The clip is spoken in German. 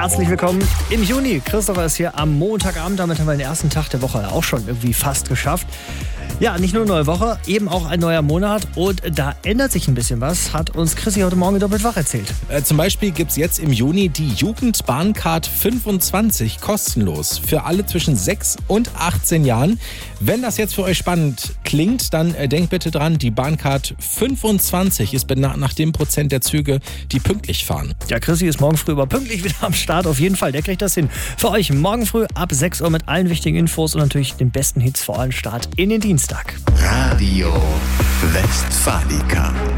Herzlich willkommen im Juni. Christopher ist hier am Montagabend. Damit haben wir den ersten Tag der Woche auch schon irgendwie fast geschafft. Ja, nicht nur eine neue Woche, eben auch ein neuer Monat. Und da ändert sich ein bisschen was, hat uns Chrissy heute Morgen doppelt wach erzählt. Zum Beispiel gibt es jetzt im Juni die Jugendbahncard 25 kostenlos für alle zwischen 6 und 18 Jahren. Wenn das jetzt für euch spannend klingt, dann denkt bitte dran, die Bahncard 25 ist benannt nach dem Prozent der Züge, die pünktlich fahren. Ja, Chrissy ist morgen früh aber pünktlich wieder am Start. Auf jeden Fall, der kriegt das hin. Für euch morgen früh ab 6 Uhr mit allen wichtigen Infos und natürlich den besten Hits vor allem Start in den Dienstag. Radio Westfalica.